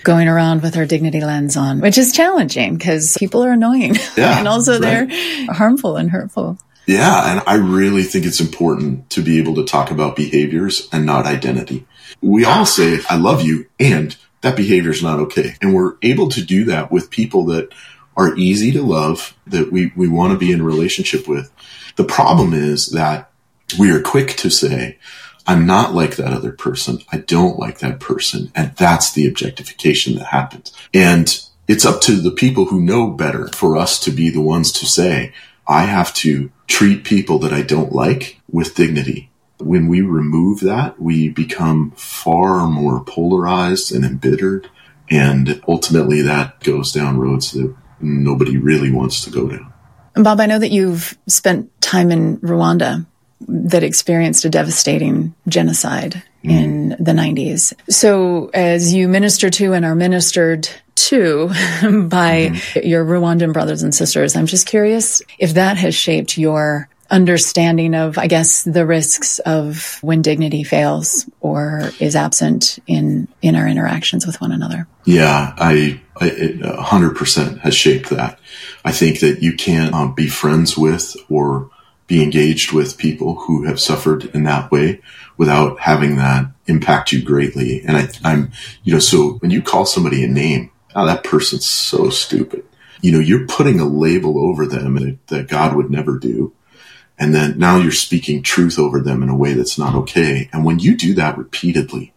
going around with our dignity lens on, which is challenging because people are annoying and also they're harmful and hurtful. Yeah. And I really think it's important to be able to talk about behaviors and not identity. We all say, I love you, and that behavior is not okay. And we're able to do that with people that are easy to love, that we want to be in a relationship with. The problem is that we are quick to say, I'm not like that other person. I don't like that person. And that's the objectification that happens. And it's up to the people who know better for us to be the ones to say, I have to treat people that I don't like with dignity. When we remove that, we become far more polarized and embittered. And ultimately that goes down roads that nobody really wants to go down. Bob, I know that you've spent time in Rwanda that experienced a devastating genocide in the 90s. So as you minister to and are ministered to by your Rwandan brothers and sisters, I'm just curious if that has shaped your understanding of, I guess, the risks of when dignity fails or is absent in our interactions with one another. Yeah, it 100% has shaped that. I think that you can't be friends with or be engaged with people who have suffered in that way without having that impact you greatly. And I'm so when you call somebody a name, oh, that person's so stupid. You're putting a label over them that God would never do. And then now you're speaking truth over them in a way that's not okay. And when you do that repeatedly,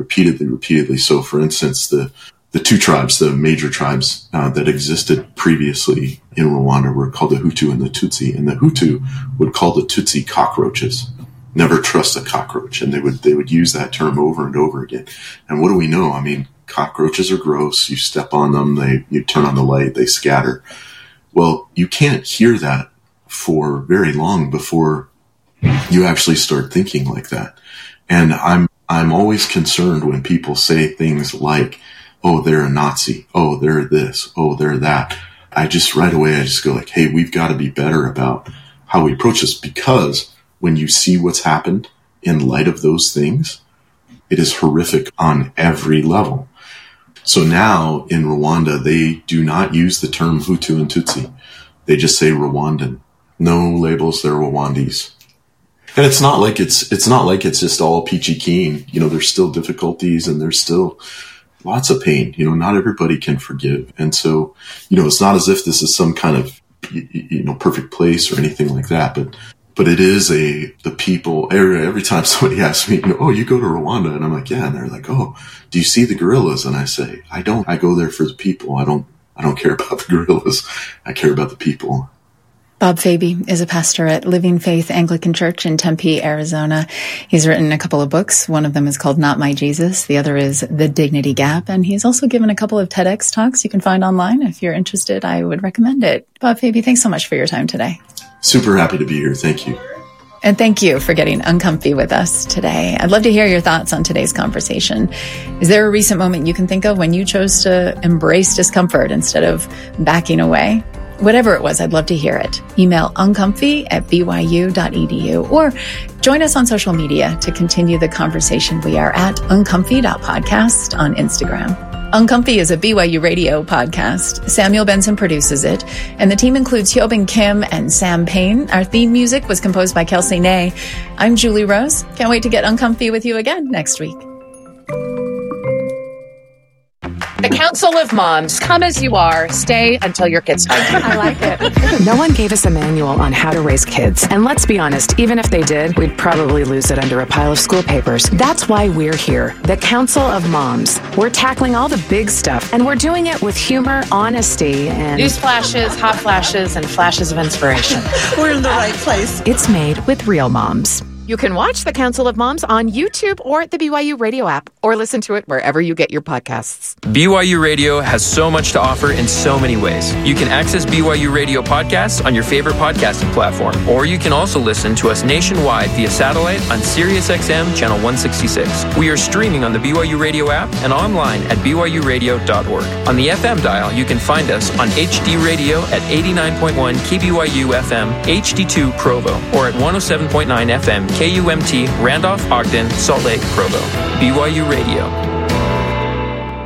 so for instance, the two tribes, the major tribes that existed previously in Rwanda were called the Hutu and the Tutsi. And the Hutu would call the Tutsi cockroaches. Never trust a cockroach. And they would use that term over and over again. And what do we know? I mean, cockroaches are gross. You step on them, you turn on the light, they scatter. Well, you can't hear that for very long before you actually start thinking like that. And I'm always concerned when people say things like, oh, they're a Nazi. Oh, they're this. Oh, they're that. I just go like, hey, we've got to be better about how we approach this, because when you see what's happened in light of those things, it is horrific on every level. So now in Rwanda, they do not use the term Hutu and Tutsi. They just say Rwandan. No labels, they're Rwandese. And it's not like it's just all peachy keen. There's still difficulties and there's still lots of pain. Not everybody can forgive. And so, it's not as if this is some kind of, perfect place or anything like that. But it is the people, every time somebody asks me, oh, you go to Rwanda? And I'm like, yeah. And they're like, oh, do you see the gorillas? And I say, I don't. I go there for the people. I don't care about the gorillas. I care about the people. Bob Fabie is a pastor at Living Faith Anglican Church in Tempe, Arizona. He's written a couple of books. One of them is called Not My Jesus. The other is The Dignity Gap. And he's also given a couple of TEDx talks you can find online. If you're interested, I would recommend it. Bob Fabie, thanks so much for your time today. Super happy to be here. Thank you. And thank you for getting uncomfy with us today. I'd love to hear your thoughts on today's conversation. Is there a recent moment you can think of when you chose to embrace discomfort instead of backing away? Whatever it was, I'd love to hear it. Email uncomfy@byu.edu or join us on social media to continue the conversation. We are at uncomfy.podcast on Instagram. Uncomfy is a BYU radio podcast. Samuel Benson produces it, and the team includes Hyobin Kim and Sam Payne. Our theme music was composed by Kelsey Ney. I'm Julie Rose. Can't wait to get uncomfy with you again next week. The Council of Moms. Come as you are. Stay until your kids hug you. I like it. No one gave us a manual on how to raise kids. And let's be honest, even if they did, we'd probably lose it under a pile of school papers. That's why we're here. The Council of Moms. We're tackling all the big stuff, and we're doing it with humor, honesty, and news flashes, hot flashes, and flashes of inspiration. We're in the right place. It's made with real moms. You can watch The Council of Moms on YouTube or the BYU Radio app, or listen to it wherever you get your podcasts. BYU Radio has so much to offer in so many ways. You can access BYU Radio podcasts on your favorite podcasting platform, or you can also listen to us nationwide via satellite on SiriusXM Channel 166. We are streaming on the BYU Radio app and online at byuradio.org. On the FM dial, you can find us on HD Radio at 89.1 KBYU FM, HD2 Provo, or at 107.9 FM KUMT, Randolph, Ogden, Salt Lake, Provo. BYU Radio.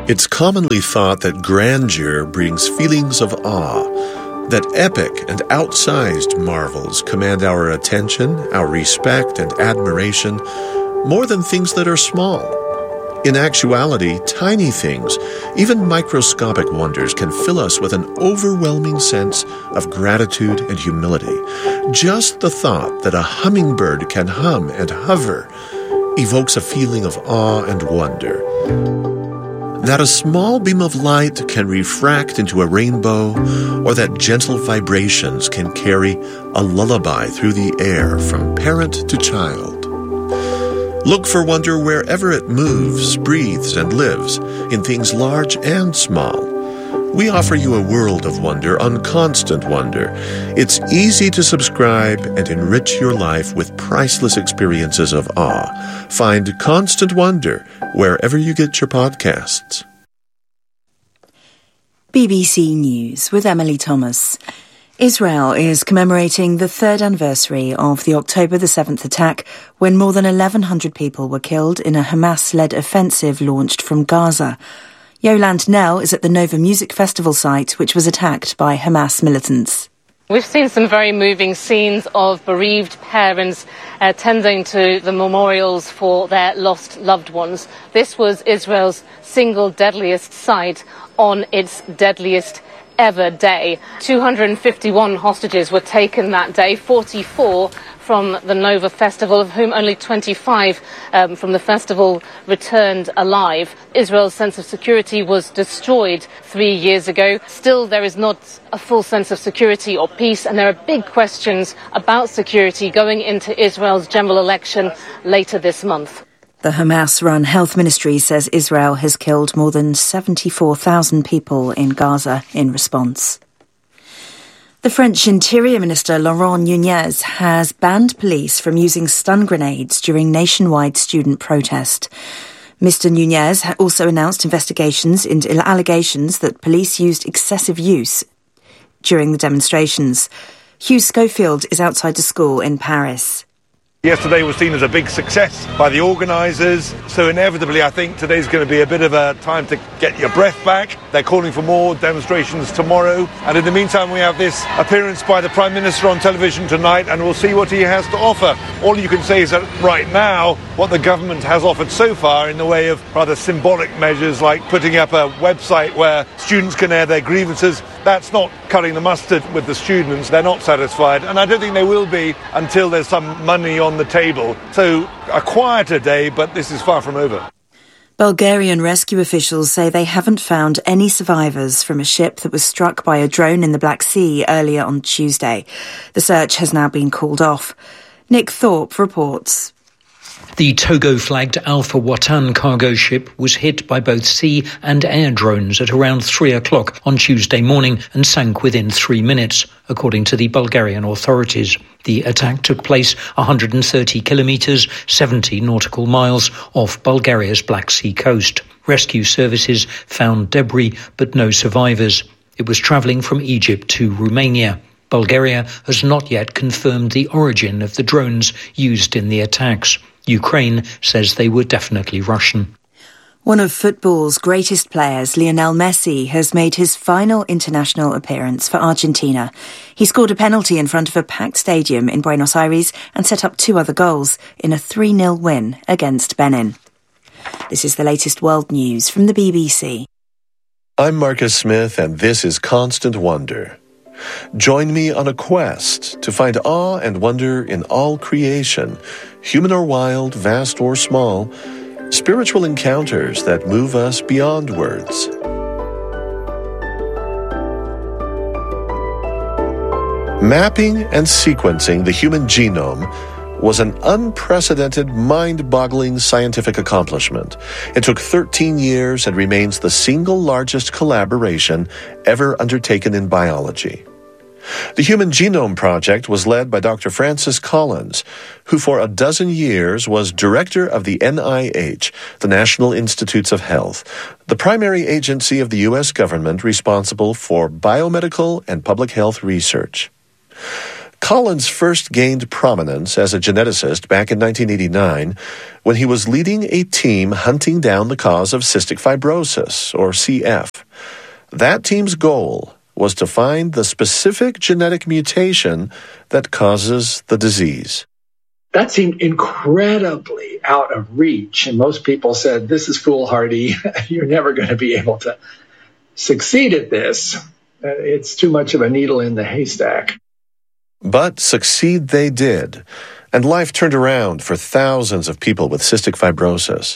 It's commonly thought that grandeur brings feelings of awe, that epic and outsized marvels command our attention, our respect, and admiration more than things that are small. In actuality, tiny things, even microscopic wonders, can fill us with an overwhelming sense of gratitude and humility. Just the thought that a hummingbird can hum and hover evokes a feeling of awe and wonder. That a small beam of light can refract into a rainbow, or that gentle vibrations can carry a lullaby through the air from parent to child. Look for wonder wherever it moves, breathes, and lives, in things large and small. We offer you a world of wonder on Constant Wonder. It's easy to subscribe and enrich your life with priceless experiences of awe. Find Constant Wonder wherever you get your podcasts. BBC News with Emily Thomas. Israel is commemorating the third anniversary of the October the 7th attack, when more than 1,100 people were killed in a Hamas-led offensive launched from Gaza. Yolande Knell is at the Nova Music Festival site, which was attacked by Hamas militants. We've seen some very moving scenes of bereaved parents tending to the memorials for their lost loved ones. This was Israel's single deadliest site on its deadliest ever day. 251 hostages were taken that day, 44 from the Nova Festival, of whom only 25 from the festival returned alive. Israel's sense of security was destroyed 3 years ago. Still, there is not a full sense of security or peace, and there are big questions about security going into Israel's general election later this month. The Hamas-run health ministry says Israel has killed more than 74,000 people in Gaza in response. The French Interior Minister Laurent Nunez has banned police from using stun grenades during nationwide student protest. Mr. Nunez also announced investigations into allegations that police used excessive use during the demonstrations. Hugh Schofield is outside a school in Paris. Yesterday was seen as a big success by the organisers, so inevitably I think today's going to be a bit of a time to get your breath back. They're calling for more demonstrations tomorrow, and in the meantime we have this appearance by the Prime Minister on television tonight, and we'll see what he has to offer. All you can say is that right now what the government has offered so far in the way of rather symbolic measures like putting up a website where students can air their grievances, that's not cutting the mustard with the students. They're not satisfied, and I don't think they will be until there's some money on the table. So a quieter day, but this is far from over. Bulgarian rescue officials say they haven't found any survivors from a ship that was struck by a drone in the Black Sea earlier on Tuesday. The search has now been called off. Nick Thorpe reports. The Togo-flagged Alpha Watan cargo ship was hit by both sea and air drones at around 3 o'clock on Tuesday morning and sank within 3 minutes, according to the Bulgarian authorities. The attack took place 130 kilometres, 70 nautical miles off Bulgaria's Black Sea coast. Rescue services found debris but no survivors. It was travelling from Egypt to Romania. Bulgaria has not yet confirmed the origin of the drones used in the attacks. Ukraine says they were definitely Russian. One of football's greatest players, Lionel Messi, has made his final international appearance for Argentina. He scored a penalty in front of a packed stadium in Buenos Aires and set up 2 other goals in a 3-0 win against Benin. This is the latest world news from the BBC. I'm Marcus Smith, and this is Constant Wonder. Join me on a quest to find awe and wonder in all creation, human or wild, vast or small, spiritual encounters that move us beyond words. Mapping and sequencing the human genome was an unprecedented, mind-boggling scientific accomplishment. It took 13 years and remains the single largest collaboration ever undertaken in biology. The Human Genome Project was led by Dr. Francis Collins, who for 12 years was director of the NIH, the National Institutes of Health, the primary agency of the U.S. government responsible for biomedical and public health research. Collins first gained prominence as a geneticist back in 1989 when he was leading a team hunting down the cause of cystic fibrosis, or CF. That team's goal was to find the specific genetic mutation that causes the disease. That seemed incredibly out of reach, and most people said, this is foolhardy. You're never going to be able to succeed at this. It's too much of a needle in the haystack. But succeed they did, and life turned around for thousands of people with cystic fibrosis.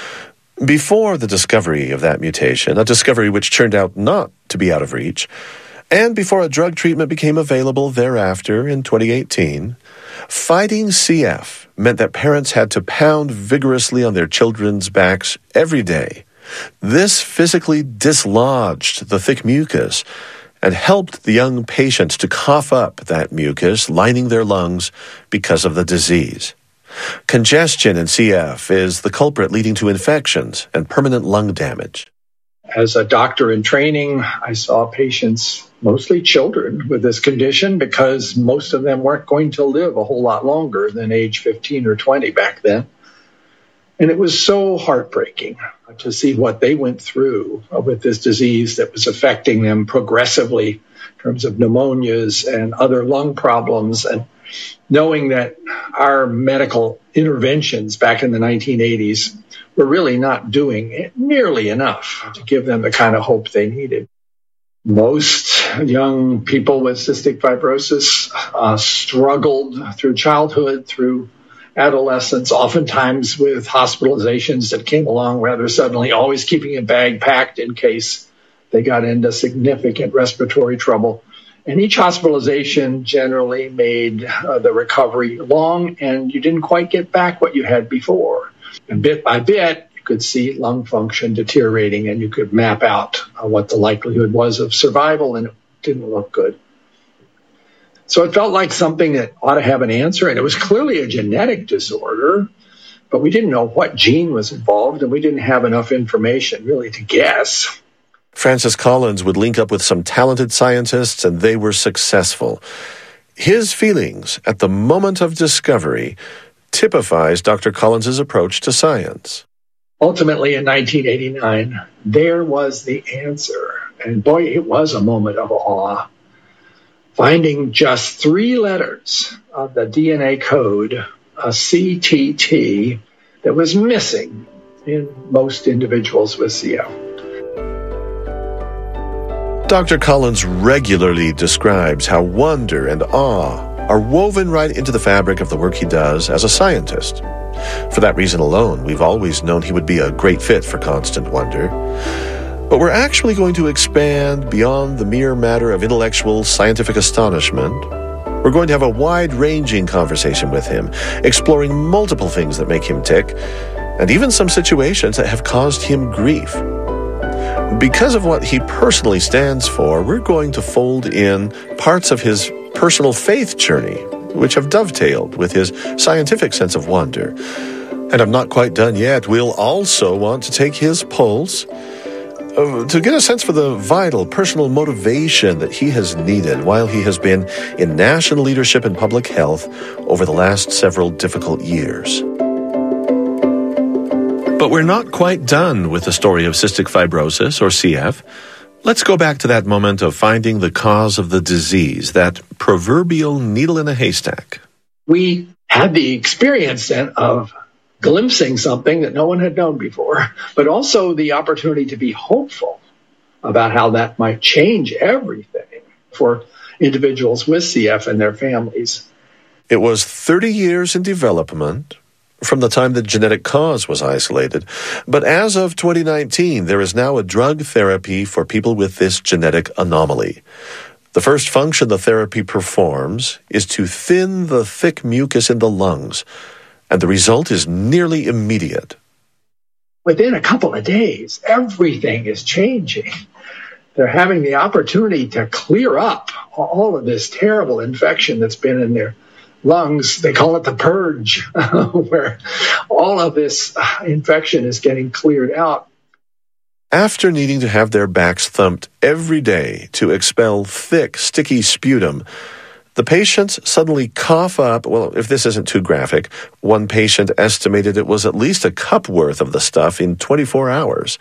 Before the discovery of that mutation, a discovery which turned out not to be out of reach, and before a drug treatment became available thereafter in 2018, fighting CF meant that parents had to pound vigorously on their children's backs every day. This physically dislodged the thick mucus and helped the young patients to cough up that mucus lining their lungs because of the disease. Congestion in CF is the culprit leading to infections and permanent lung damage. As a doctor in training, I saw patients, mostly children, with this condition because most of them weren't going to live a whole lot longer than age 15 or 20 back then. And it was so heartbreaking to see what they went through with this disease that was affecting them progressively in terms of pneumonias and other lung problems, and knowing that our medical interventions back in the 1980s were really not doing nearly enough to give them the kind of hope they needed. Most young people with cystic fibrosis struggled through childhood, through adolescence, oftentimes with hospitalizations that came along rather suddenly, always keeping a bag packed in case they got into significant respiratory trouble. And each hospitalization generally made the recovery long, and you didn't quite get back what you had before. And bit by bit, you could see lung function deteriorating, and you could map out what the likelihood was of survival, and it didn't look good. So it felt like something that ought to have an answer, and it was clearly a genetic disorder, but we didn't know what gene was involved, and we didn't have enough information really to guess. Francis Collins would link up with some talented scientists, and they were successful. His feelings at the moment of discovery typifies Dr. Collins's approach to science. Ultimately, in 1989, there was the answer, and boy, it was a moment of awe. Finding just 3 letters of the DNA code, a CTT, that was missing in most individuals with CF. Dr. Collins regularly describes how wonder and awe are woven right into the fabric of the work he does as a scientist. For that reason alone, we've always known he would be a great fit for Constant Wonder. But we're actually going to expand beyond the mere matter of intellectual scientific astonishment. We're going to have a wide-ranging conversation with him, exploring multiple things that make him tick, and even some situations that have caused him grief. Because of what he personally stands for, we're going to fold in parts of his personal faith journey, which have dovetailed with his scientific sense of wonder. And I'm not quite done yet. We'll also want to take his pulse to get a sense for the vital personal motivation that he has needed while he has been in national leadership in public health over the last several difficult years. But we're not quite done with the story of cystic fibrosis, or CF. Let's go back to that moment of finding the cause of the disease, that proverbial needle in a haystack. We had the experience then of glimpsing something that no one had known before, but also the opportunity to be hopeful about how that might change everything for individuals with CF and their families. It was 30 years in development from the time the genetic cause was isolated, but as of 2019, there is now a drug therapy for people with this genetic anomaly. The first function the therapy performs is to thin the thick mucus in the lungs, and the result is nearly immediate. Within a couple of days, everything is changing. They're having the opportunity to clear up all of this terrible infection that's been in their lungs. They call it the purge, where all of this infection is getting cleared out. After needing to have their backs thumped every day to expel thick, sticky sputum, The patients suddenly cough up, well, if this isn't too graphic, one patient estimated it was at least a cup worth of the stuff in 24 hours.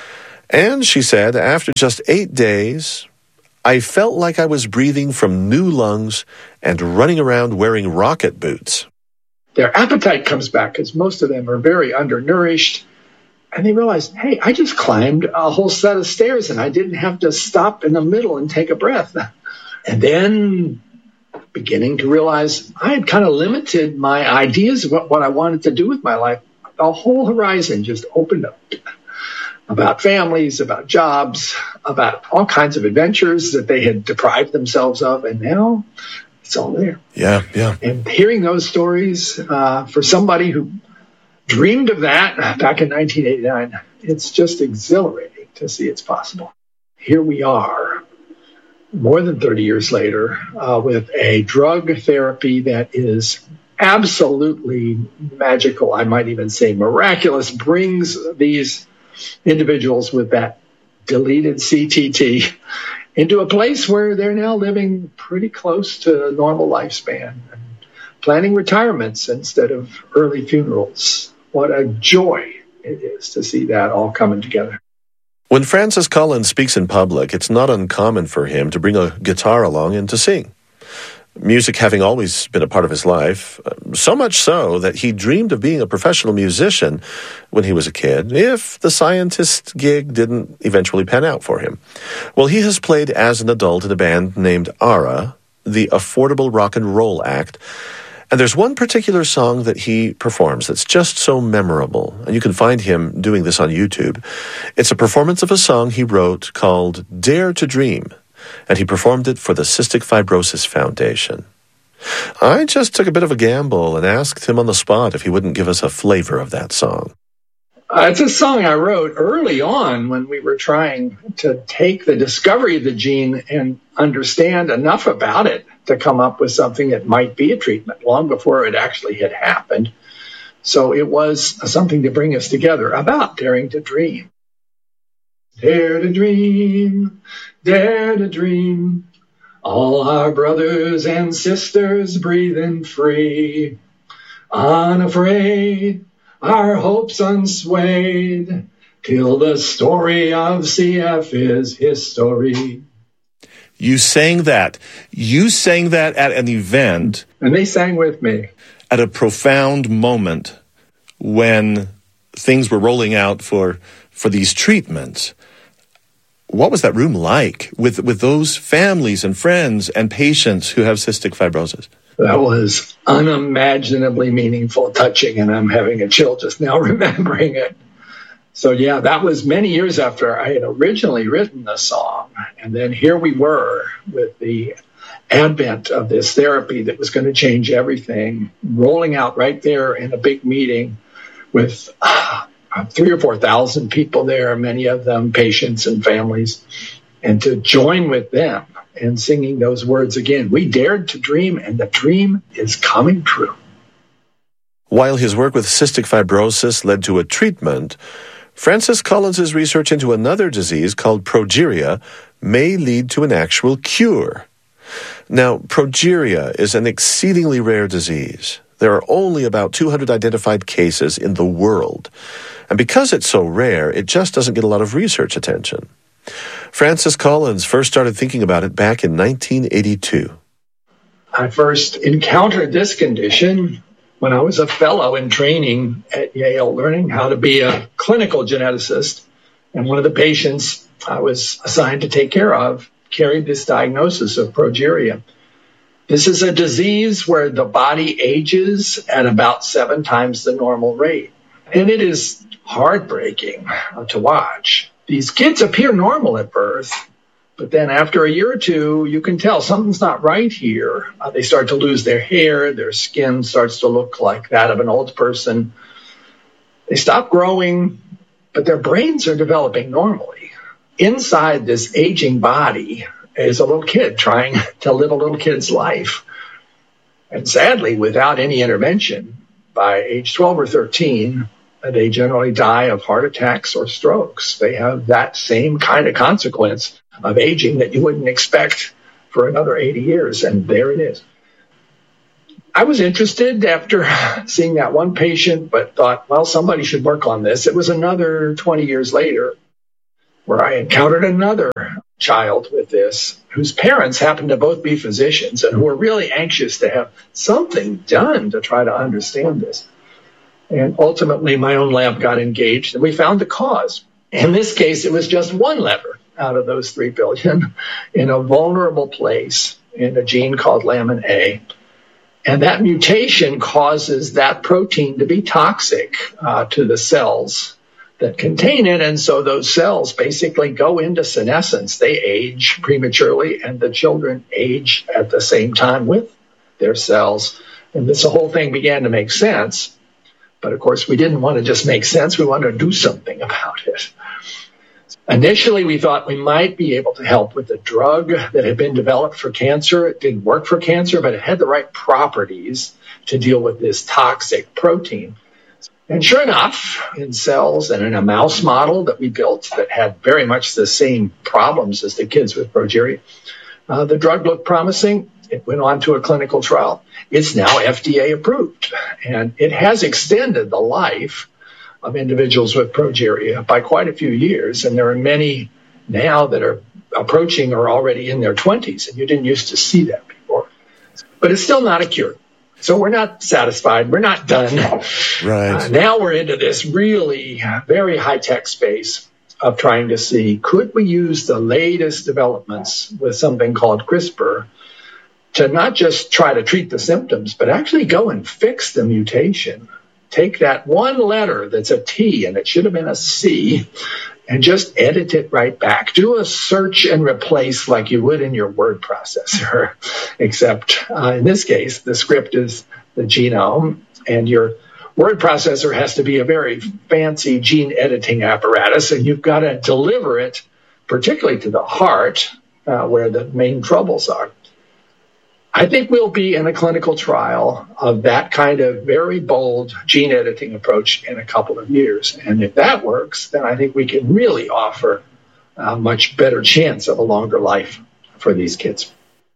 And she said, after just 8 days, I felt like I was breathing from new lungs and running around wearing rocket boots. Their appetite comes back because most of them are very undernourished. And they realize, hey, I just climbed a whole set of stairs and I didn't have to stop in the middle and take a breath. And then beginning to realize I had kind of limited my ideas of what I wanted to do with my life. The whole horizon just opened up about families, about jobs, about all kinds of adventures that they had deprived themselves of. And now it's all there. Yeah. And hearing those stories for somebody who dreamed of that back in 1989, it's just exhilarating to see it's possible. Here we are, more than 30 years later, with a drug therapy that is absolutely magical, I might even say miraculous, brings these individuals with that deleted CTT into a place where they're now living pretty close to a normal lifespan and planning retirements instead of early funerals. What a joy it is to see that all coming together. When Francis Collins speaks in public, it's not uncommon for him to bring a guitar along and to sing. Music having always been a part of his life, so much so that he dreamed of being a professional musician when he was a kid, if the scientist gig didn't eventually pan out for him. Well, he has played as an adult in a band named ARA, the Affordable Rock and Roll Act, and there's one particular song that he performs that's just so memorable, and you can find him doing this on YouTube. It's a performance of a song he wrote called Dare to Dream, and he performed it for the Cystic Fibrosis Foundation. I just took a bit of a gamble and asked him on the spot if he wouldn't give us a flavor of that song. It's a song I wrote early on when we were trying to take the discovery of the gene and understand enough about it to come up with something that might be a treatment long before it actually had happened. So it was something to bring us together about daring to dream. Dare to dream, dare to dream. All our brothers and sisters breathing free. Unafraid, our hopes unswayed, till the story of CF is history. You sang that. You sang that at an event. And they sang with me. At a profound moment when things were rolling out for these treatments. What was that room like with those families and friends and patients who have cystic fibrosis? That was unimaginably meaningful, touching, and I'm having a chill just now remembering it. So yeah, that was many years after I had originally written the song. And then here we were with the advent of this therapy that was going to change everything, rolling out right there in a big meeting with 3,000 or 4,000 people there, many of them patients and families, and to join with them and singing those words again. We dared to dream, and the dream is coming true. While his work with cystic fibrosis led to a treatment, Francis Collins' research into another disease called progeria may lead to an actual cure. Now, progeria is an exceedingly rare disease. There are only about 200 identified cases in the world. And because it's so rare, it just doesn't get a lot of research attention. Francis Collins first started thinking about it back in 1982. I first encountered this condition when I was a fellow in training at Yale, learning how to be a clinical geneticist. And one of the patients I was assigned to take care of carried this diagnosis of progeria. This is a disease where the body ages at about 7 times the normal rate. And it is heartbreaking to watch. These kids appear normal at birth, but then after a year or two, you can tell something's not right here. They start to lose their hair, their skin starts to look like that of an old person. They stop growing, but their brains are developing normally. Inside this aging body is a little kid trying to live a little kid's life. And sadly, without any intervention, by age 12 or 13, they generally die of heart attacks or strokes. They have that same kind of consequence of aging that you wouldn't expect for another 80 years. And there it is. I was interested after seeing that one patient, but thought, well, somebody should work on this. It was another 20 years later where I encountered another child with this, whose parents happened to both be physicians and who were really anxious to have something done to try to understand this. And ultimately, my own lab got engaged, and we found the cause. In this case, it was just one letter out of those 3 billion in a vulnerable place in a gene called lamin A. And that mutation causes that protein to be toxic to the cells that contain it. And so those cells basically go into senescence. They age prematurely, and the children age at the same time with their cells. And this whole thing began to make sense. But of course, we didn't want to just make sense. We wanted to do something about it. Initially, we thought we might be able to help with a drug that had been developed for cancer. It didn't work for cancer, but it had the right properties to deal with this toxic protein. And sure enough, in cells and in a mouse model that we built that had very much the same problems as the kids with progeria, the drug looked promising. It went on to a clinical trial. It's now FDA approved, and it has extended the life of individuals with progeria by quite a few years. And there are many now that are approaching or already in their 20s, and you didn't used to see that before. But it's still not a cure. So we're not satisfied. We're not done. Right. Now we're into this really very high-tech space of trying to see, could we use the latest developments with something called CRISPR to not just try to treat the symptoms, but actually go and fix the mutation. Take that one letter that's a T and it should have been a C and just edit it right back. Do a search and replace like you would in your word processor, except in this case, the script is the genome, and your word processor has to be a very fancy gene editing apparatus, and you've got to deliver it, particularly to the heart, where the main troubles are. I think we'll be in a clinical trial of that kind of very bold gene editing approach in a couple of years. And if that works, then I think we can really offer a much better chance of a longer life for these kids.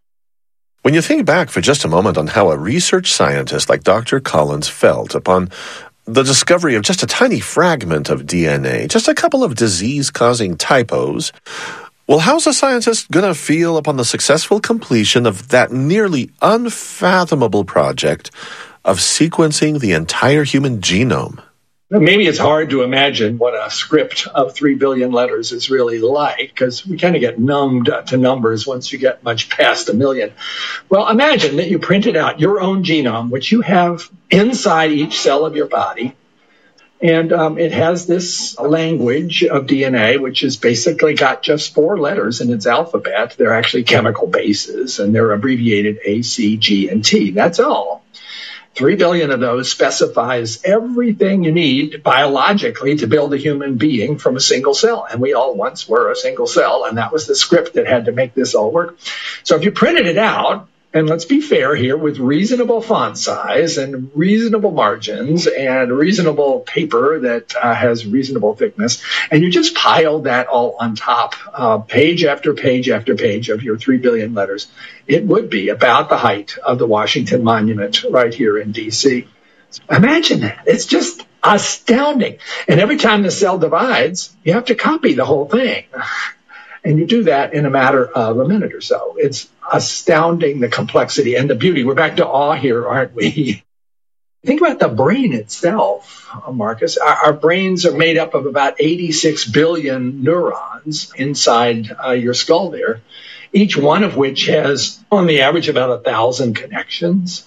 When you think back for just a moment on how a research scientist like Dr. Collins felt upon the discovery of just a tiny fragment of DNA, just a couple of disease-causing typos, well, how's a scientist going to feel upon the successful completion of that nearly unfathomable project of sequencing the entire human genome? Maybe it's hard to imagine what a script of 3 billion letters is really like, because we kind of get numbed to numbers once you get much past 1 million. Well, imagine that you printed out your own genome, which you have inside each cell of your body. And it has this language of DNA, which has basically got just 4 letters in its alphabet. They're actually chemical bases, and they're abbreviated A, C, G, and T. That's all. 3 billion of those specifies everything you need biologically to build a human being from a single cell. And we all once were a single cell, and that was the script that had to make this all work. So if you printed it out, and let's be fair here, with reasonable font size and reasonable margins and reasonable paper that has reasonable thickness, and you just pile that all on top, page after page after page of your 3 billion letters, it would be about the height of the Washington Monument right here in D.C. Imagine that. It's just astounding. And every time the cell divides, you have to copy the whole thing. And you do that in a matter of a minute or so. It's astounding, the complexity and the beauty. We're back to awe here, aren't we? Think about the brain itself, Marcus. Our brains are made up of about 86 billion neurons inside your skull there, each one of which has, on the average, about 1,000 connections.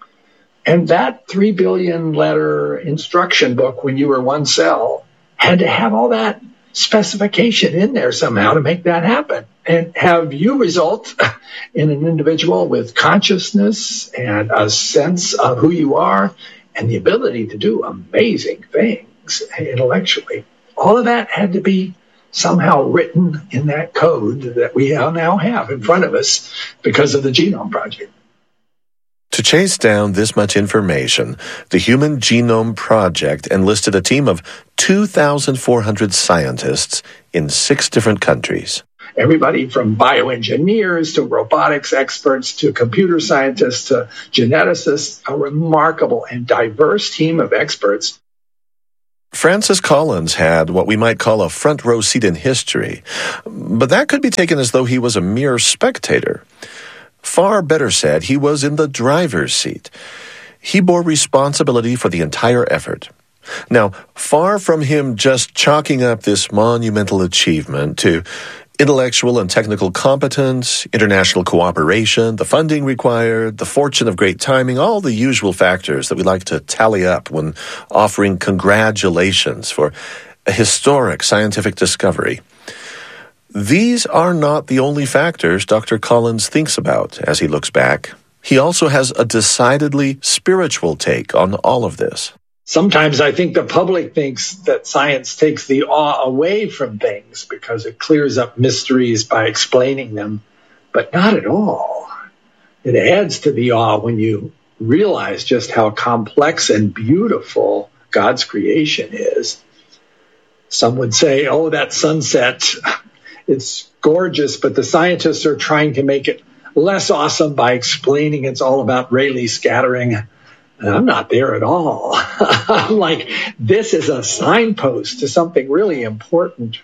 And that 3 billion letter instruction book, when you were one cell, had to have all that specification in there somehow to make that happen and have you result in an individual with consciousness and a sense of who you are and the ability to do amazing things intellectually. All of that had to be somehow written in that code that we now have in front of us because of the Genome Project. To chase down this much information, the Human Genome Project enlisted a team of 2,400 scientists in 6 different countries. everybody from bioengineers to robotics experts to computer scientists to geneticists, a remarkable and diverse team of experts. Francis Collins had what we might call a front row seat in history, but that could be taken as though he was a mere spectator. Far better said, he was in the driver's seat. He bore responsibility for the entire effort. Now, far from him just chalking up this monumental achievement to intellectual and technical competence, international cooperation, the funding required, the fortune of great timing, all the usual factors that we like to tally up when offering congratulations for a historic scientific discovery. These are not the only factors Dr. Collins thinks about as he looks back. He also has a decidedly spiritual take on all of this. Sometimes I think the public thinks that science takes the awe away from things because it clears up mysteries by explaining them, but not at all. It adds to the awe when you realize just how complex and beautiful God's creation is. Some would say, oh, that sunset, it's gorgeous, but the scientists are trying to make it less awesome by explaining it's all about Rayleigh scattering. And I'm not there at all. I'm like, this is a signpost to something really important.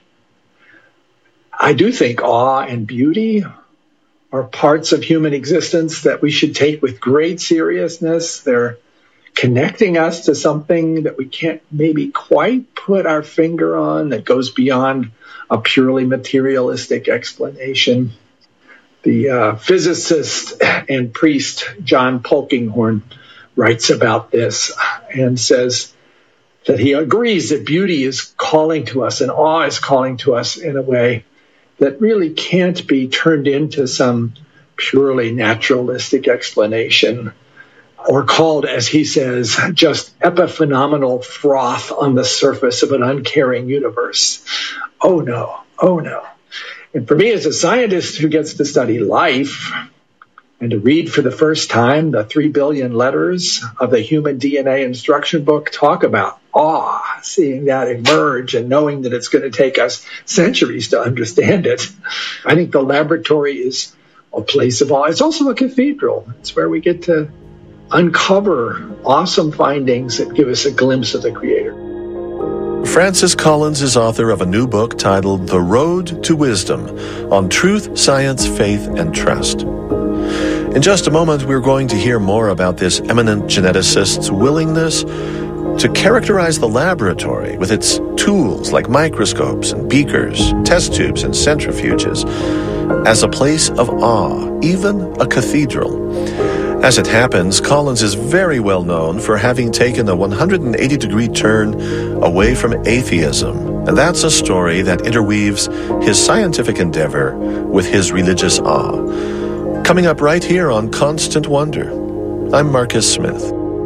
I do think awe and beauty are parts of human existence that we should take with great seriousness. They're connecting us to something that we can't maybe quite put our finger on, that goes beyond a purely materialistic explanation. The physicist and priest John Polkinghorne writes about this and says that he agrees that beauty is calling to us and awe is calling to us in a way that really can't be turned into some purely naturalistic explanation or called, as he says, just epiphenomenal froth on the surface of an uncaring universe. Oh no, oh no. And for me as a scientist who gets to study life, and to read for the first time the 3 billion letters of the Human DNA Instruction Book, talk about awe, seeing that emerge and knowing that it's going to take us centuries to understand it. I think the laboratory is a place of awe. It's also a cathedral. It's where we get to uncover awesome findings that give us a glimpse of the Creator. Francis Collins is author of a new book titled The Road to Wisdom on Truth, Science, Faith, and Trust. In just a moment, we're going to hear more about this eminent geneticist's willingness to characterize the laboratory with its tools like microscopes and beakers, test tubes and centrifuges as a place of awe, even a cathedral. As it happens, Collins is very well known for having taken a 180-degree turn away from atheism, and that's a story that interweaves his scientific endeavor with his religious awe. Coming up right here on Constant Wonder, I'm Marcus Smith.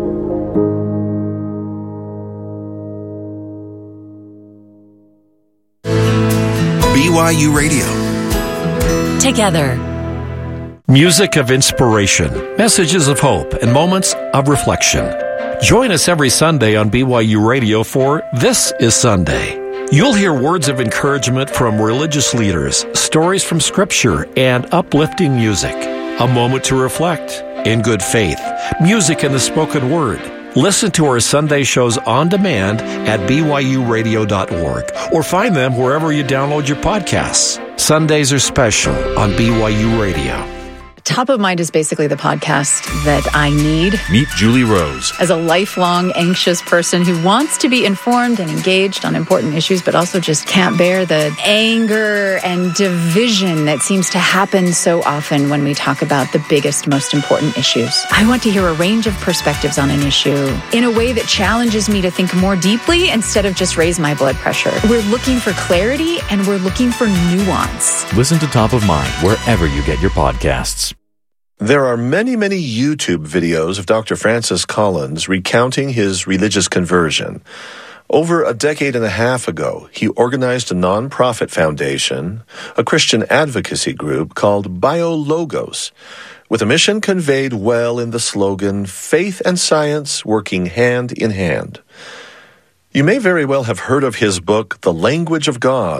BYU Radio. Together. Music of inspiration, messages of hope, and moments of reflection. Join us every Sunday on BYU Radio for This is Sunday. You'll hear words of encouragement from religious leaders, stories from Scripture, and uplifting music. A moment to reflect in good faith, music in the spoken word. Listen to our Sunday shows on demand at BYURadio.org or find them wherever you download your podcasts. Sundays are special on BYU Radio. Top of Mind is basically the podcast that I need. Meet Julie Rose. As a lifelong anxious person who wants to be informed and engaged on important issues, but also just can't bear the anger and division that seems to happen so often when we talk about the biggest, most important issues. I want to hear a range of perspectives on an issue in a way that challenges me to think more deeply instead of just raise my blood pressure. We're looking for clarity and we're looking for nuance. Listen to Top of Mind wherever you get your podcasts. There are many, many YouTube videos of Dr. Francis Collins recounting his religious conversion. Over a decade and a half ago, he organized a nonprofit foundation, a Christian advocacy group called BioLogos, with a mission conveyed well in the slogan, Faith and Science Working Hand in Hand. You may very well have heard of his book, The Language of God,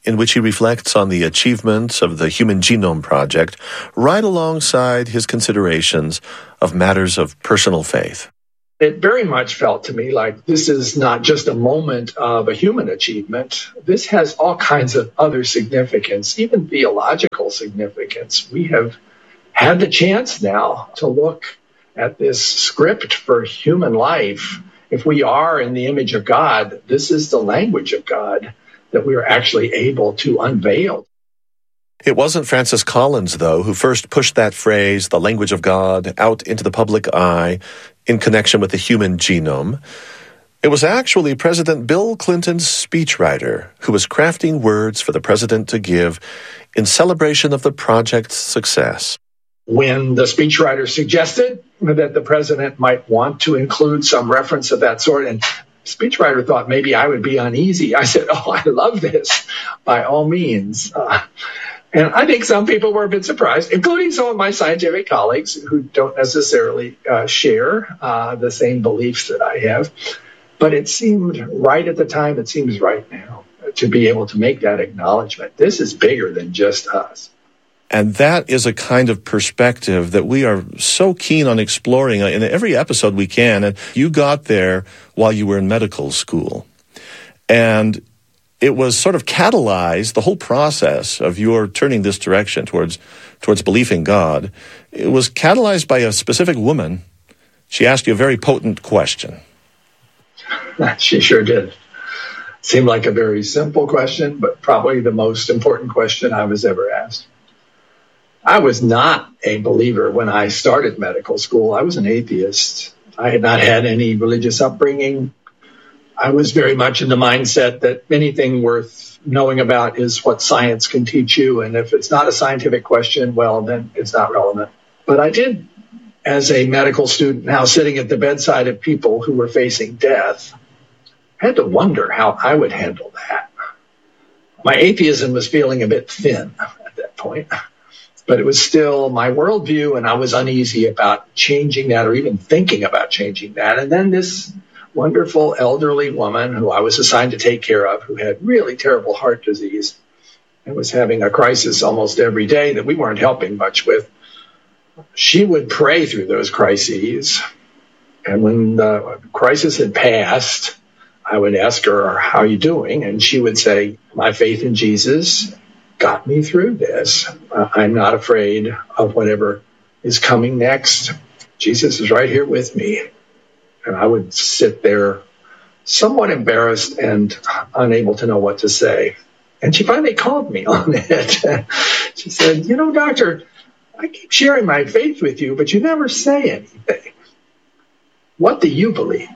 in which he reflects on the achievements of the Human Genome Project, right alongside his considerations of matters of personal faith. It very much felt to me like this is not just a moment of a human achievement. This has all kinds of other significance, even theological significance. We have had the chance now to look at this script for human life. If we are in the image of God, this is the language of God that we are actually able to unveil. It wasn't Francis Collins, though, who first pushed that phrase, the language of God, out into the public eye in connection with the human genome. It was actually President Bill Clinton's speechwriter who was crafting words for the president to give in celebration of the project's success. When the speechwriter suggested that the president might want to include some reference of that sort, and the speechwriter thought maybe I would be uneasy, I said, oh, I love this, by all means. And I think some people were a bit surprised, including some of my scientific colleagues who don't necessarily share the same beliefs that I have. But it seemed right at the time, it seems right now, to be able to make that acknowledgement. This is bigger than just us. And that is a kind of perspective that we are so keen on exploring in every episode we can. And you got there while you were in medical school. And it was sort of catalyzed, the whole process of your turning this direction towards belief in God. It was catalyzed by a specific woman. She asked you a very potent question. She sure did. Seemed like a very simple question, but probably the most important question I was ever asked. I was not a believer when I started medical school. I was an atheist. I had not had any religious upbringing. I was very much in the mindset that anything worth knowing about is what science can teach you. And if it's not a scientific question, well, then it's not relevant. But I did, as a medical student now sitting at the bedside of people who were facing death, had to wonder how I would handle that. My atheism was feeling a bit thin at that point, but it was still my worldview, and I was uneasy about changing that or even thinking about changing that. And then this wonderful elderly woman who I was assigned to take care of, who had really terrible heart disease and was having a crisis almost every day that we weren't helping much with, she would pray through those crises. And when the crisis had passed, I would ask her, how are you doing? And she would say, my faith in Jesus got me through this. I'm not afraid of whatever is coming next. Jesus is right here with me. And I would sit there somewhat embarrassed and unable to know what to say. And she finally called me on it. She said, you know, doctor, I keep sharing my faith with you, but you never say anything. What do you believe?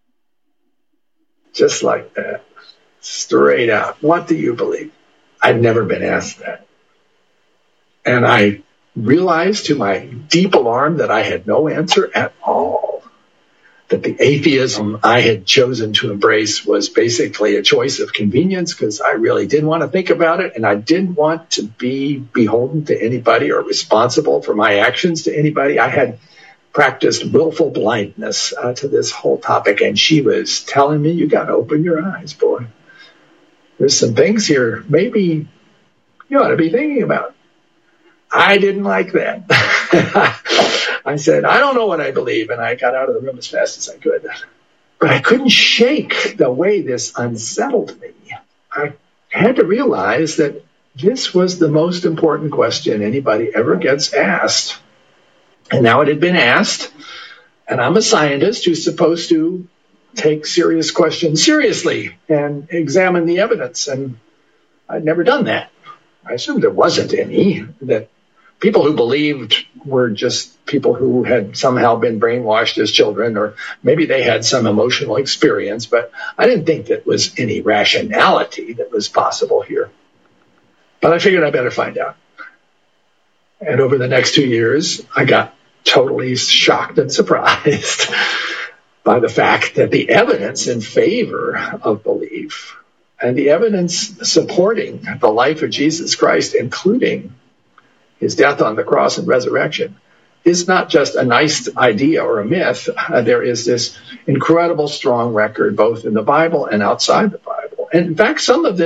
Just like that. Straight out. What do you believe? I'd never been asked that. And I realized to my deep alarm that I had no answer at all. That the atheism I had chosen to embrace was basically a choice of convenience because I really didn't want to think about it, and I didn't want to be beholden to anybody or responsible for my actions to anybody. I had practiced willful blindness to this whole topic, and she was telling me, you got to open your eyes, boy. There's some things here maybe you ought to be thinking about. I didn't like that. I said, I don't know what I believe, and I got out of the room as fast as I could. But I couldn't shake the way this unsettled me. I had to realize that this was the most important question anybody ever gets asked. And now it had been asked, and I'm a scientist who's supposed to take serious questions seriously and examine the evidence, and I'd never done that. I assumed there wasn't any, that people who believed were just people who had somehow been brainwashed as children, or maybe they had some emotional experience, but I didn't think that was any rationality that was possible here. But I figured I better find out. And over the next 2 years, I got totally shocked and surprised by the fact that the evidence in favor of belief and the evidence supporting the life of Jesus Christ, including his death on the cross and resurrection, is not just a nice idea or a myth. There is this incredible strong record both in the Bible and outside the Bible. And in fact, some of this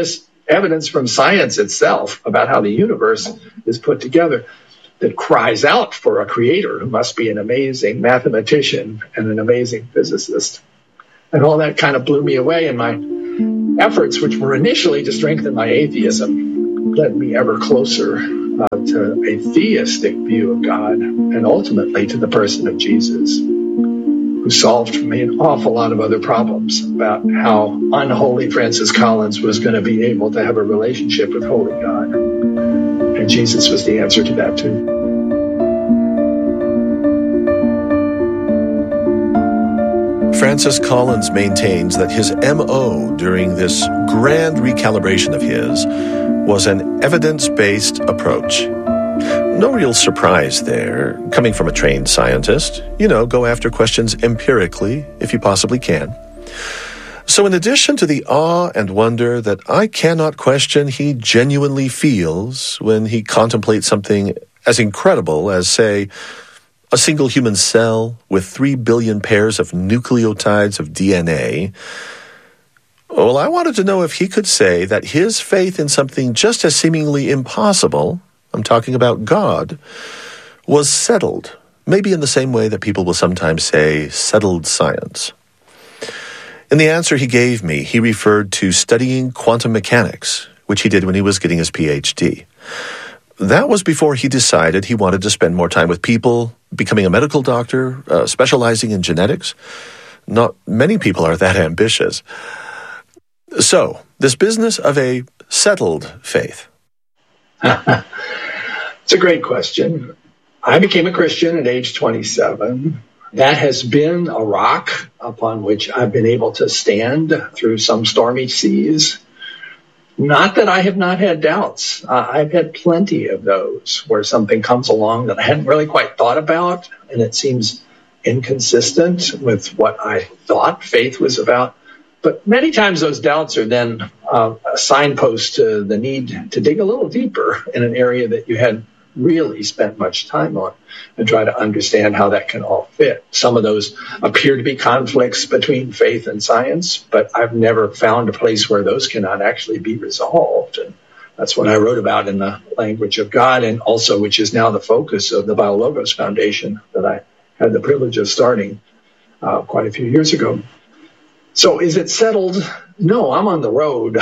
evidence from science itself about how the universe is put together that cries out for a creator who must be an amazing mathematician and an amazing physicist. And all that kind of blew me away, and my efforts, which were initially to strengthen my atheism, led me ever closer to a theistic view of God, and ultimately to the person of Jesus, who solved for me an awful lot of other problems about how unholy Francis Collins was going to be able to have a relationship with holy God. And Jesus was the answer to that too. Francis Collins maintains that his MO during this grand recalibration of his was an evidence-based approach. No real surprise there, coming from a trained scientist. Go after questions empirically, if you possibly can. So in addition to the awe and wonder that I cannot question he genuinely feels when he contemplates something as incredible as, say, a single human cell with 3 billion pairs of nucleotides of DNA, well, I wanted to know if he could say that his faith in something just as seemingly impossible, I'm talking about God, was settled, maybe in the same way that people will sometimes say settled science. In the answer he gave me, he referred to studying quantum mechanics, which he did when he was getting his PhD. That was before he decided he wanted to spend more time with people, becoming a medical doctor, specializing in genetics. Not many people are that ambitious. So, this business of a settled faith. It's a great question. I became a Christian at age 27. That has been a rock upon which I've been able to stand through some stormy seas. Not that I have not had doubts. I've had plenty of those where something comes along that I hadn't really quite thought about, and it seems inconsistent with what I thought faith was about. But many times those doubts are then a signpost to the need to dig a little deeper in an area that you hadn't really spent much time on and try to understand how that can all fit. Some of those appear to be conflicts between faith and science, but I've never found a place where those cannot actually be resolved. And that's what I wrote about in the Language of God, and also which is now the focus of the BioLogos Foundation that I had the privilege of starting quite a few years ago. So is it settled? No, I'm on the road.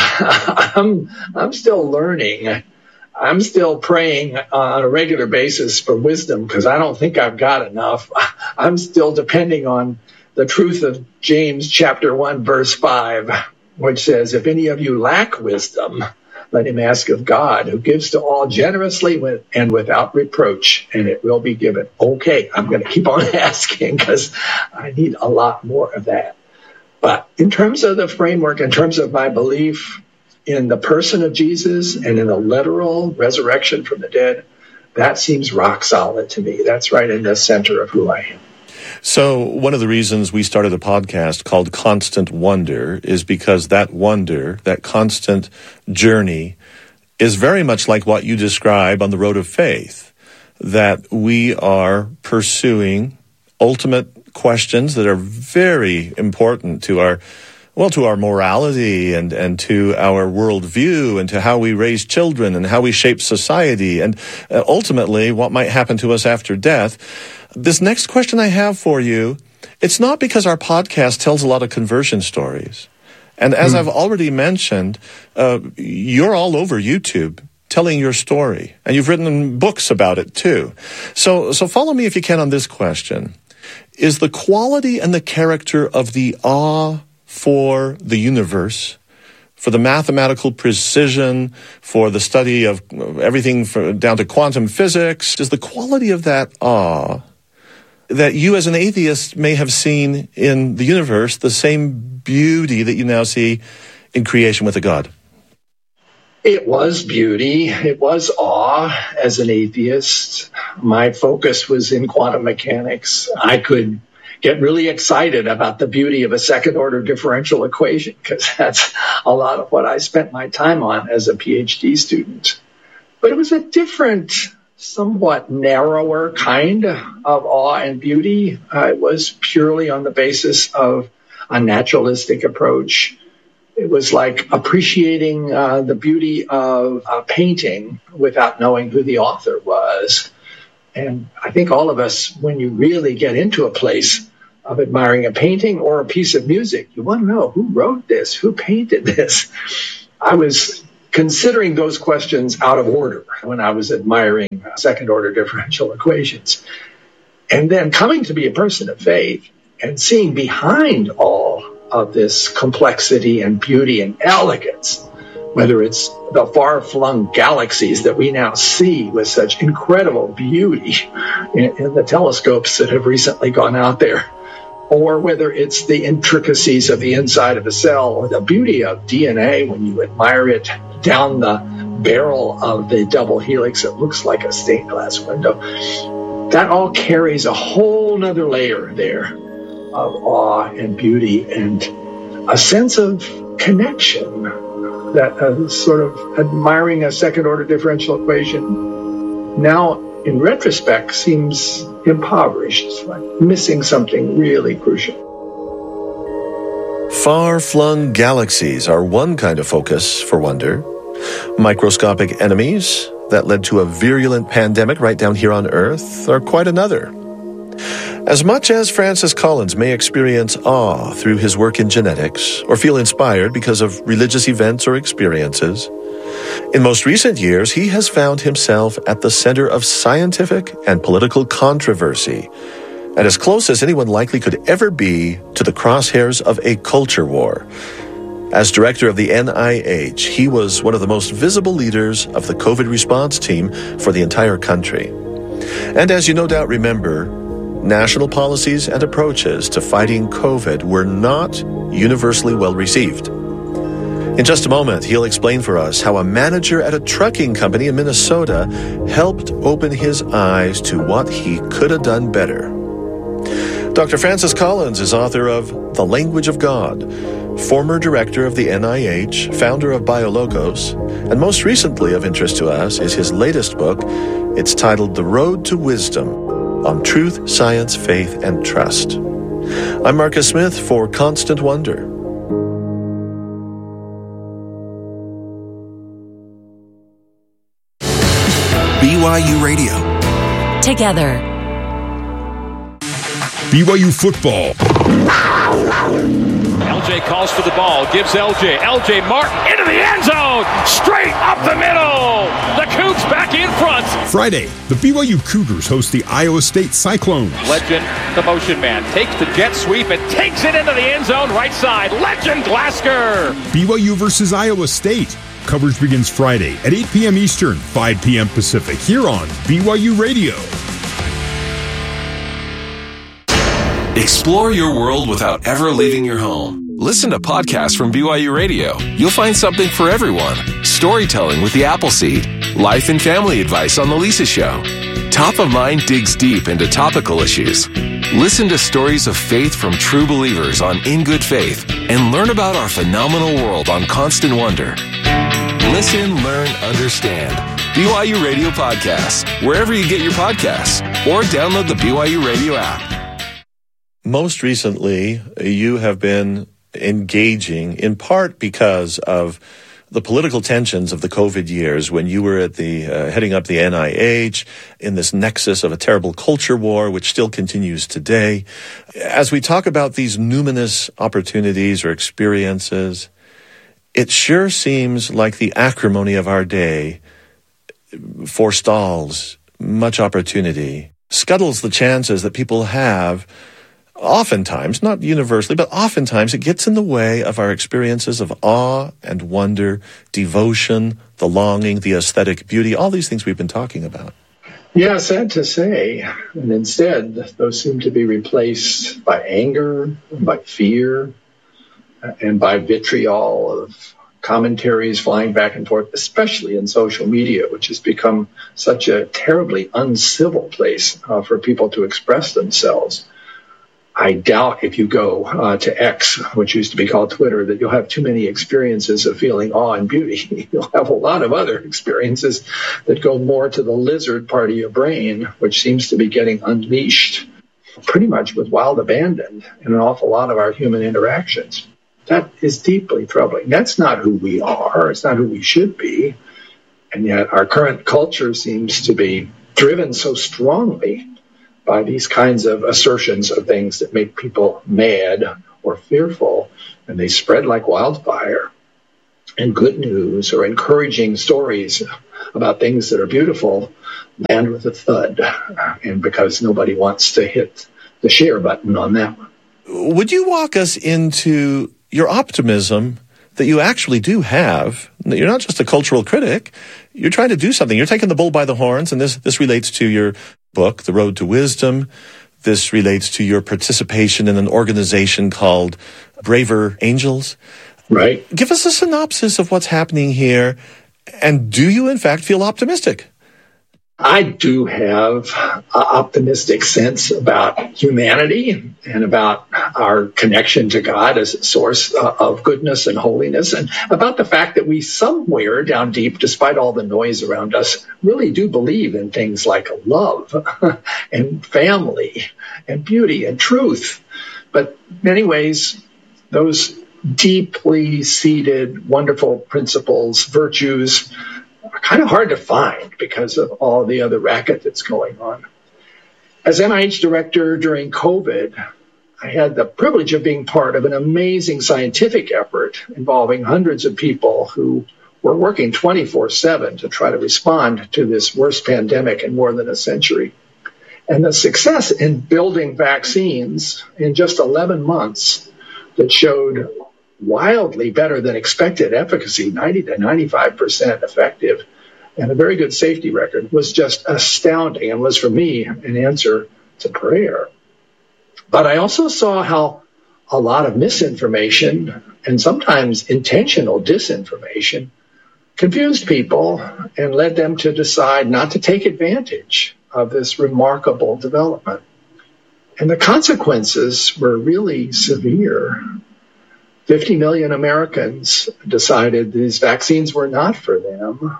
I'm still learning. I'm still praying on a regular basis for wisdom because I don't think I've got enough. I'm still depending on the truth of James chapter 1, verse 5, which says, if any of you lack wisdom, let him ask of God, who gives to all generously and without reproach, and it will be given. Okay, I'm going to keep on asking because I need a lot more of that. But in terms of the framework, in terms of my belief in the person of Jesus and in the literal resurrection from the dead, that seems rock solid to me. That's right in the center of who I am. So one of the reasons we started a podcast called Constant Wonder is because that wonder, that constant journey, is very much like what you describe on the road of faith, that we are pursuing ultimate questions that are very important to our morality and to our worldview and to how we raise children and how we shape society and ultimately what might happen to us after death. This next question I have for you, it's not because our podcast tells a lot of conversion stories. And as I've already mentioned, you're all over YouTube telling your story, and you've written books about it too. So follow me if you can on this question. Is the quality and the character of the awe for the universe, for the mathematical precision, for the study of everything down to quantum physics, is the quality of that awe that you as an atheist may have seen in the universe the same beauty that you now see in creation with a God? It was beauty. It was awe as an atheist. My focus was in quantum mechanics. I could get really excited about the beauty of a second-order differential equation because that's a lot of what I spent my time on as a PhD student. But it was a different, somewhat narrower kind of awe and beauty. It was purely on the basis of a naturalistic approach. It was like appreciating the beauty of a painting without knowing who the author was. And I think all of us, when you really get into a place of admiring a painting or a piece of music, you want to know who wrote this, who painted this. I was considering those questions out of order when I was admiring second-order differential equations. And then coming to be a person of faith and seeing behind all of this complexity and beauty and elegance, whether it's the far-flung galaxies that we now see with such incredible beauty in the telescopes that have recently gone out there, or whether it's the intricacies of the inside of a cell or the beauty of DNA when you admire it down the barrel of the double helix. It looks like a stained glass window. That all carries a whole nother layer there of awe and beauty and a sense of connection that sort of admiring a second-order differential equation now, in retrospect, seems impoverished. It's like missing something really crucial. Far-flung galaxies are one kind of focus for wonder. Microscopic enemies that led to a virulent pandemic right down here on Earth are quite another. As much as Francis Collins may experience awe through his work in genetics or feel inspired because of religious events or experiences, in most recent years he has found himself at the center of scientific and political controversy, and as close as anyone likely could ever be to the crosshairs of a culture war. As director of the NIH, he was one of the most visible leaders of the COVID response team for the entire country. And as you no doubt remember, national policies and approaches to fighting COVID were not universally well received. In just a moment, he'll explain for us how a manager at a trucking company in Minnesota helped open his eyes to what he could have done better. Dr. Francis Collins is author of The Language of God, former director of the NIH, founder of BioLogos, and most recently of interest to us is his latest book. It's titled The Road to Wisdom, on truth, science, faith, and trust. I'm Marcus Smith for Constant Wonder. BYU Radio. Together. BYU football. LJ calls for the ball, gives LJ Martin into the end zone, straight up the middle. The Cougs back in front. Friday, the BYU Cougars host the Iowa State Cyclones. Legend, the motion man, takes the jet sweep and takes it into the end zone, right side. Legend Glasgow. BYU versus Iowa State. Coverage begins Friday at 8 p.m. Eastern, 5 p.m. Pacific, here on BYU Radio. Explore your world without ever leaving your home. Listen to podcasts from BYU Radio. You'll find something for everyone. Storytelling with the Appleseed. Life and family advice on The Lisa Show. Top of Mind digs deep into topical issues. Listen to stories of faith from true believers on In Good Faith and learn about our phenomenal world on Constant Wonder. Listen, learn, understand. BYU Radio Podcasts, wherever you get your podcasts, or download the BYU Radio app. Most recently, you have been engaging, in part because of the political tensions of the COVID years when you were at the heading up the NIH in this nexus of a terrible culture war, which still continues today. As we talk about these numinous opportunities or experiences, it sure seems like the acrimony of our day forestalls much opportunity, scuttles the chances that people have. Oftentimes, not universally, but oftentimes it gets in the way of our experiences of awe and wonder, devotion, the longing, the aesthetic beauty, all these things we've been talking about. Yeah, sad to say. And instead, those seem to be replaced by anger, by fear, and by vitriol of commentaries flying back and forth, especially in social media, which has become such a terribly uncivil place for people to express themselves. I doubt if you go to X, which used to be called Twitter, that you'll have too many experiences of feeling awe and beauty. You'll have a lot of other experiences that go more to the lizard part of your brain, which seems to be getting unleashed pretty much with wild abandon in an awful lot of our human interactions. That is deeply troubling. That's not who we are. It's not who we should be. And yet our current culture seems to be driven so strongly by these kinds of assertions of things that make people mad or fearful, and they spread like wildfire. And good news or encouraging stories about things that are beautiful land with a thud, and because nobody wants to hit the share button on that one. Would you walk us into your optimism that you actually do have? You're not just a cultural critic. You're trying to do something. You're taking the bull by the horns, and this relates to your book, The Road to Wisdom. This relates to your participation in an organization called Braver Angels. Right. Give us a synopsis of what's happening here, and do you, in fact, feel optimistic? I do have an optimistic sense about humanity and about our connection to God as a source of goodness and holiness, and about the fact that we somewhere down deep, despite all the noise around us, really do believe in things like love and family and beauty and truth. But in many ways, those deeply seated, wonderful principles, virtues, are kind of hard to find because of all the other racket that's going on. As NIH director during COVID, I had the privilege of being part of an amazing scientific effort involving hundreds of people who were working 24/7 to try to respond to this worst pandemic in more than a century. And the success in building vaccines in just 11 months that showed wildly better than expected efficacy, 90 to 95% effective, and a very good safety record was just astounding and was, for me, an answer to prayer. But I also saw how a lot of misinformation and sometimes intentional disinformation confused people and led them to decide not to take advantage of this remarkable development. And the consequences were really severe. 50 million Americans decided these vaccines were not for them.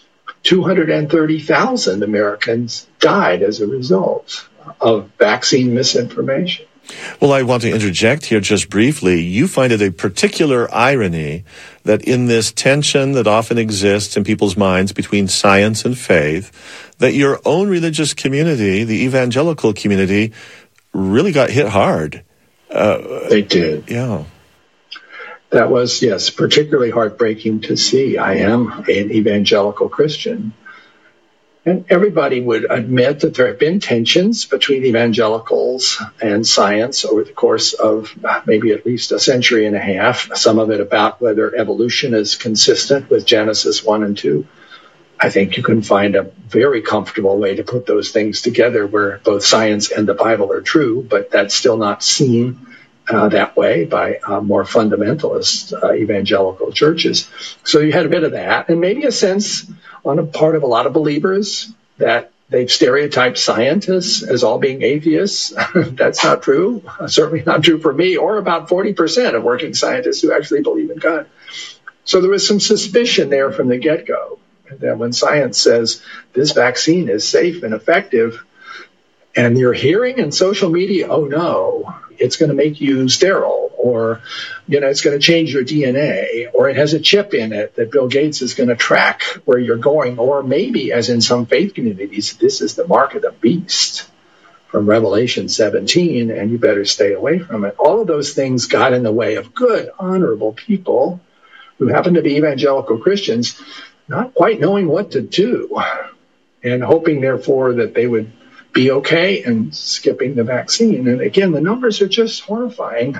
230,000 Americans died as a result of vaccine misinformation. Well, I want to interject here just briefly. You find it a particular irony that in this tension that often exists in people's minds between science and faith, that your own religious community, the evangelical community, really got hit hard. They did. Yeah. That was, yes, particularly heartbreaking to see. I am an evangelical Christian. And everybody would admit that there have been tensions between evangelicals and science over the course of maybe at least a century and a half, some of it about whether evolution is consistent with Genesis 1 and 2. I think you can find a very comfortable way to put those things together where both science and the Bible are true, but that's still not seen that way by more fundamentalist evangelical churches. So you had a bit of that, and maybe a sense on the part of a lot of believers that they've stereotyped scientists as all being atheists. That's not true. Certainly not true for me, or about 40% of working scientists who actually believe in God. So there was some suspicion there from the get-go that when science says this vaccine is safe and effective, and you're hearing in social media, oh no, it's going to make you sterile, or, it's going to change your DNA, or it has a chip in it that Bill Gates is going to track where you're going, or maybe, as in some faith communities, this is the mark of the beast from Revelation 17, and you better stay away from it. All of those things got in the way of good, honorable people who happen to be evangelical Christians not quite knowing what to do and hoping, therefore, that they would be okay and skipping the vaccine. And again, the numbers are just horrifying.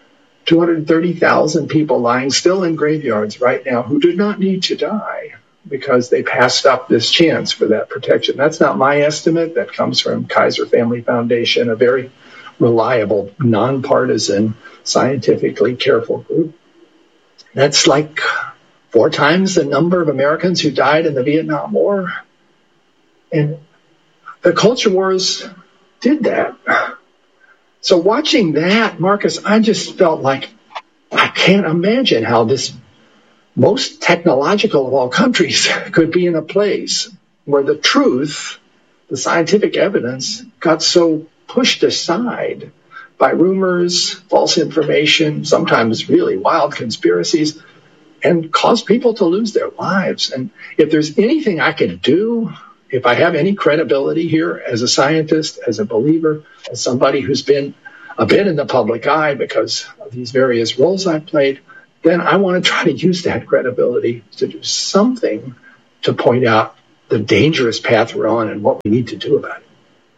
230,000 people lying still in graveyards right now who do not need to die because they passed up this chance for that protection. That's not my estimate. That comes from Kaiser Family Foundation, a very reliable, nonpartisan, scientifically careful group. That's like 4 times the number of Americans who died in the Vietnam War. And the culture wars did that. So watching that, Marcus, I just felt like I can't imagine how this most technological of all countries could be in a place where the truth, the scientific evidence, got so pushed aside by rumors, false information, sometimes really wild conspiracies, and cause people to lose their lives. And if there's anything I can do, if I have any credibility here as a scientist, as a believer, as somebody who's been a bit in the public eye because of these various roles I've played, then I want to try to use that credibility to do something to point out the dangerous path we're on and what we need to do about it.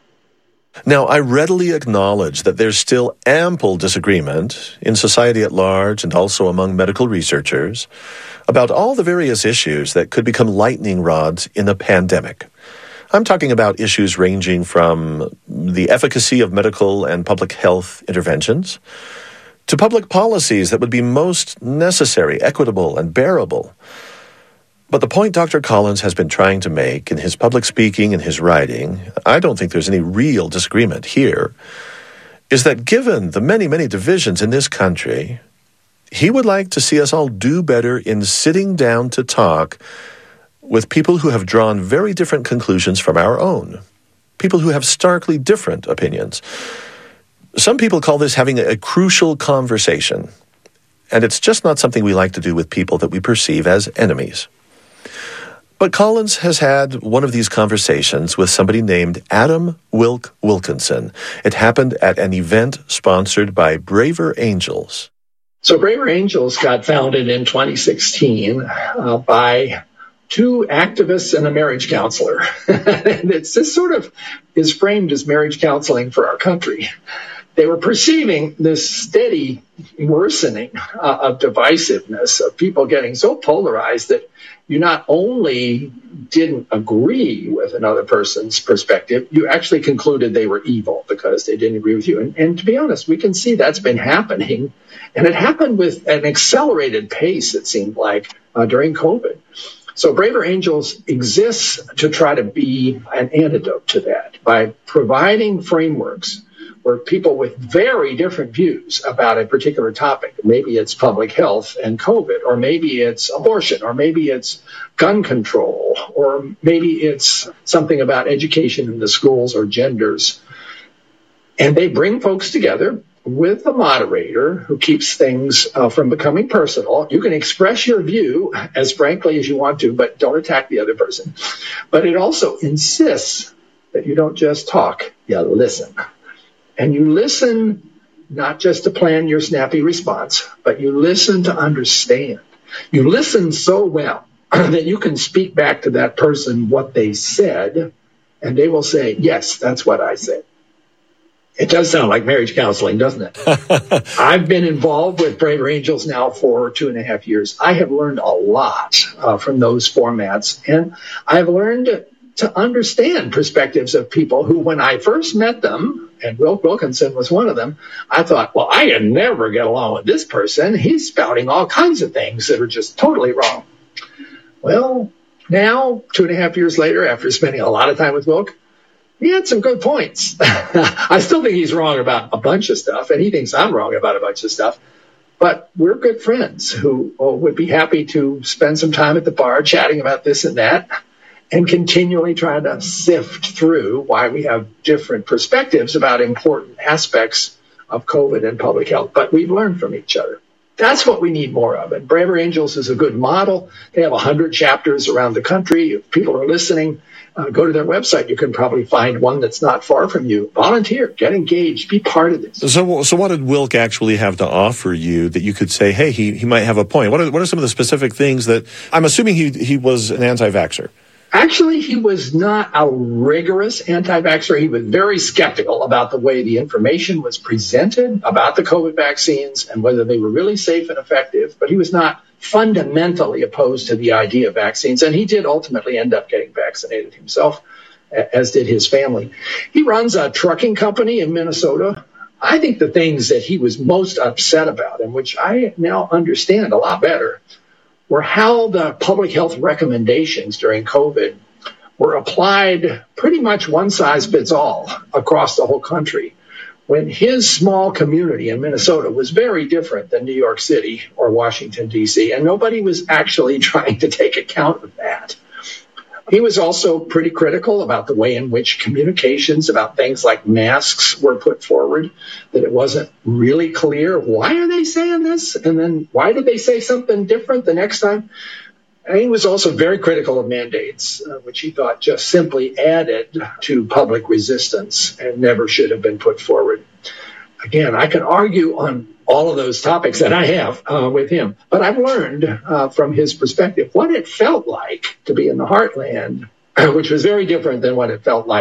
Now, I readily acknowledge that there's still ample disagreement in society at large and also among medical researchers about all the various issues that could become lightning rods in a pandemic. I'm talking about issues ranging from the efficacy of medical and public health interventions to public policies that would be most necessary, equitable, and bearable. But the point Dr. Collins has been trying to make in his public speaking and his writing, I don't think there's any real disagreement here, is that given the many, many divisions in this country, he would like to see us all do better in sitting down to talk with people who have drawn very different conclusions from our own, people who have starkly different opinions. Some people call this having a crucial conversation, and it's just not something we like to do with people that we perceive as enemies. But Collins has had one of these conversations with somebody named Adam Wilk Wilkinson. It happened at an event sponsored by Braver Angels. So Braver Angels got founded in 2016 by two activists and a marriage counselor. And this sort of is framed as marriage counseling for our country. They were perceiving this steady worsening of divisiveness, of people getting so polarized that you not only didn't agree with another person's perspective, you actually concluded they were evil because they didn't agree with you. And to be honest, we can see that's been happening. And it happened with an accelerated pace, it seemed like, during COVID. So Braver Angels exists to try to be an antidote to that by providing frameworks where people with very different views about a particular topic, maybe it's public health and COVID, or maybe it's abortion, or maybe it's gun control, or maybe it's something about education in the schools or genders. And they bring folks together with a moderator who keeps things from becoming personal. You can express your view as frankly as you want to, but don't attack the other person. But it also insists that you don't just talk, you listen. And you listen not just to plan your snappy response, but you listen to understand. You listen so well that you can speak back to that person what they said, and they will say, yes, that's what I said. It does sound like marriage counseling, doesn't it? I've been involved with Braver Angels now for 2.5 years. I have learned a lot from those formats, and I've learned to understand perspectives of people who, when I first met them, and Wilk Wilkinson was one of them, I thought, well, I can never get along with this person. He's spouting all kinds of things that are just totally wrong. Well, now, 2.5 years later, after spending a lot of time with Wilk, he had some good points. I still think he's wrong about a bunch of stuff, and he thinks I'm wrong about a bunch of stuff. But we're good friends who would be happy to spend some time at the bar chatting about this and that, and continually trying to sift through why we have different perspectives about important aspects of COVID and public health. But we've learned from each other. That's what we need more of. And Braver Angels is a good model. They have 100 chapters around the country. If people are listening, go to their website. You can probably find one that's not far from you. Volunteer, get engaged, be part of this. So what did Wilk actually have to offer you that you could say, hey, he might have a point? What are some of the specific things that, I'm assuming he was an anti-vaxxer? Actually, he was not a rigorous anti-vaxxer. He was very skeptical about the way the information was presented about the COVID vaccines and whether they were really safe and effective. But he was not fundamentally opposed to the idea of vaccines. And he did ultimately end up getting vaccinated himself, as did his family. He runs a trucking company in Minnesota. I think the things that he was most upset about, and which I now understand a lot better, were how the public health recommendations during COVID were applied pretty much one size fits all across the whole country, when his small community in Minnesota was very different than New York City or Washington, D.C., and nobody was actually trying to take account of that. He was also pretty critical about the way in which communications about things like masks were put forward, that it wasn't really clear. Why are they saying this? And then why did they say something different the next time? And he was also very critical of mandates, which he thought just simply added to public resistance and never should have been put forward. Again, I can argue on all of those topics that I have with him, but I've learned from his perspective what it felt like to be in the heartland, which was very different than what it felt like